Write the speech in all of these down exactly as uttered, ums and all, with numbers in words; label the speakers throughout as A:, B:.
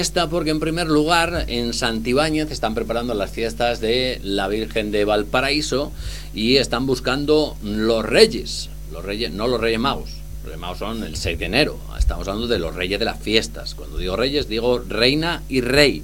A: Está porque en primer lugar en Santibáñez están preparando las fiestas de la Virgen de Valparaíso y están buscando los reyes, los reyes, no los reyes magos, los reyes magos son el seis de enero, estamos hablando de los reyes de las fiestas. Cuando digo reyes digo reina y rey.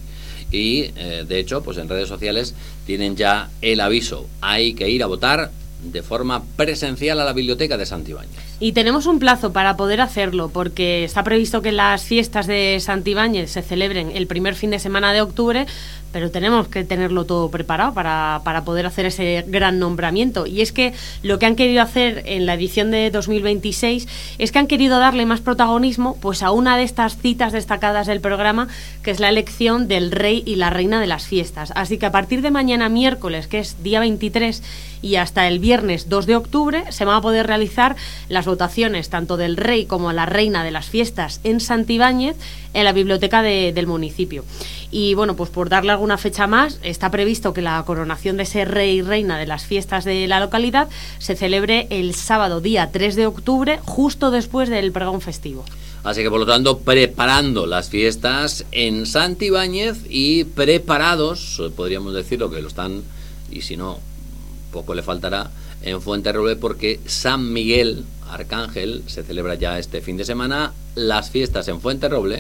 A: Y eh, de hecho pues en redes sociales tienen ya el aviso, hay que ir a votar de forma presencial a la biblioteca de Santibáñez.
B: Y tenemos un plazo para poder hacerlo, porque está previsto que las fiestas de Santibáñez se celebren el primer fin de semana de octubre, pero tenemos que tenerlo todo preparado para, para poder hacer ese gran nombramiento. Y es que lo que han querido hacer en la edición de dos mil veintiséis es que han querido darle más protagonismo pues a una de estas citas destacadas del programa, que es la elección del rey y la reina de las fiestas. Así que a partir de mañana miércoles, que es día veintitrés, y hasta el viernes dos de octubre se van a poder realizar las votaciones tanto del rey como la reina de las fiestas en Santibáñez, en la biblioteca de, del municipio. Y bueno, pues por darle alguna fecha más, está previsto que la coronación de ese rey y reina de las fiestas de la localidad se celebre el sábado día tres de octubre, justo después del pregón festivo.
A: Así que por lo tanto, preparando las fiestas en Santibáñez y preparados, podríamos decirlo que lo están, y si no, poco le faltará, en Fuenterroble, porque San Miguel Arcángel se celebra ya este fin de semana. Las fiestas en Fuenterroble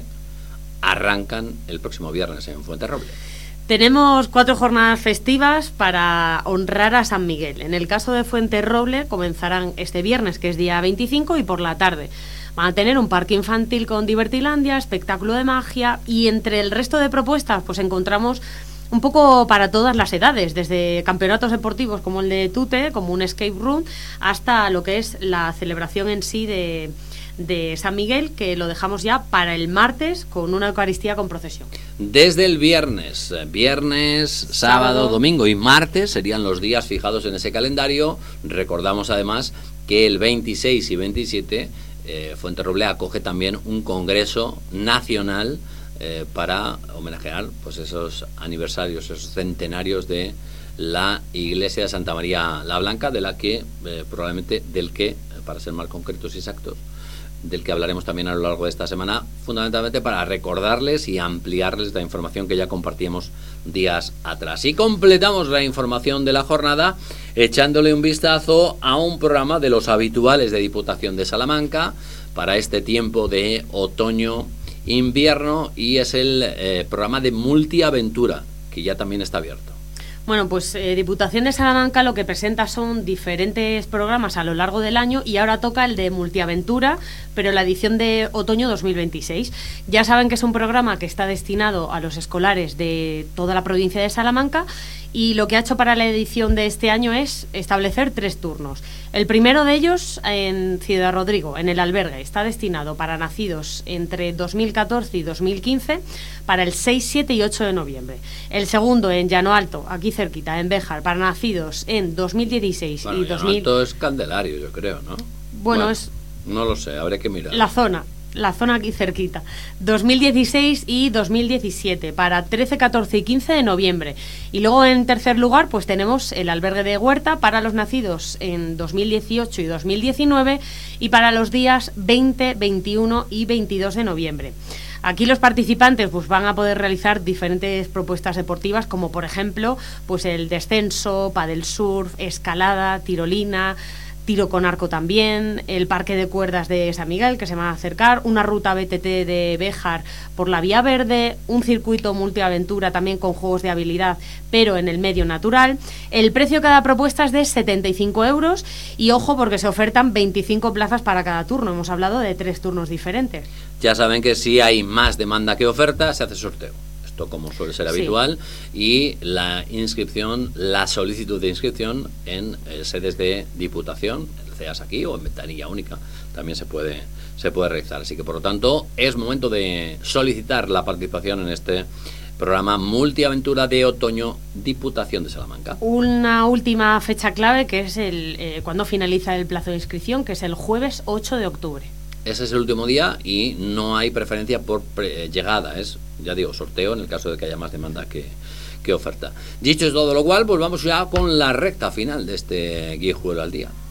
A: arrancan el próximo viernes en Fuenterroble.
B: Tenemos cuatro jornadas festivas para honrar a San Miguel. En el caso de Fuenterroble comenzarán este viernes, que es día veinticinco, y por la tarde van a tener un parque infantil con Divertilandia, espectáculo de magia, y entre el resto de propuestas pues encontramos un poco para todas las edades, desde campeonatos deportivos como el de Tute, como un escape room, hasta lo que es la celebración en sí de, de San Miguel, que lo dejamos ya para el martes con una Eucaristía con procesión.
A: Desde el viernes, viernes, sábado, sábado, domingo y martes serían los días fijados en ese calendario. Recordamos además que el veintiséis y veintisiete eh, Fuenterroble acoge también un congreso nacional Eh, para homenajear pues esos aniversarios, esos centenarios de la iglesia de Santa María la Blanca, de la que eh, probablemente del que, para ser más concretos y exactos, del que hablaremos también a lo largo de esta semana, fundamentalmente para recordarles y ampliarles la información que ya compartíamos días atrás. Y completamos la información de la jornada echándole un vistazo a un programa de los habituales de Diputación de Salamanca para este tiempo de otoño invierno, y es el eh, programa de Multiaventura, que ya también está abierto.
B: Bueno, pues eh, Diputación de Salamanca lo que presenta son diferentes programas a lo largo del año, y ahora toca el de Multiaventura, pero la edición de otoño dos mil veintiséis. Ya saben que es un programa que está destinado a los escolares de toda la provincia de Salamanca, y lo que ha hecho para la edición de este año es establecer tres turnos. El primero de ellos en Ciudad Rodrigo, en el albergue, está destinado para nacidos entre dos mil catorce y dos mil quince, para el seis, siete y ocho de noviembre. El segundo en Llano Alto, aquí cerquita, en Béjar, para nacidos en dos mil dieciséis bueno, y dos mil...
A: Llano Alto es Candelario, yo creo, ¿no?
B: Bueno, bueno,
A: es... No lo sé, habré que mirar.
B: La zona. La zona aquí cerquita, dos mil dieciséis y dos mil diecisiete, para trece, catorce y quince de noviembre. Y luego en tercer lugar pues tenemos el albergue de Huerta para los nacidos en dos mil dieciocho y dos mil diecinueve, y para los días veinte, veintiuno y veintidós de noviembre. Aquí los participantes pues van a poder realizar diferentes propuestas deportivas, como por ejemplo pues el descenso, pádel surf, escalada, tirolina, tiro con arco también, el parque de cuerdas de San Miguel, que se van a acercar, una ruta B T T de Béjar por la Vía Verde, un circuito multiaventura también con juegos de habilidad, pero en el medio natural. El precio de cada propuesta es de setenta y cinco euros, y ojo porque se ofertan veinticinco plazas para cada turno. Hemos hablado de tres turnos diferentes.
A: Ya saben que si hay más demanda que oferta, se hace sorteo. Como suele ser habitual, sí. Y la inscripción, la solicitud de inscripción en eh, sedes de Diputación, el C E A S aquí o en Ventanilla Única, también se puede, se puede realizar. Así que por lo tanto es momento de solicitar la participación en este programa Multiaventura de otoño Diputación de Salamanca.
B: Una última fecha clave, que es el eh, cuando finaliza el plazo de inscripción, que es el jueves ocho de octubre.
A: Ese es el último día y no hay preferencia por pre llegada, es, ya digo, sorteo en el caso de que haya más demanda que, que oferta. Dicho es todo lo cual, pues vamos ya con la recta final de este Guijuelo al Día.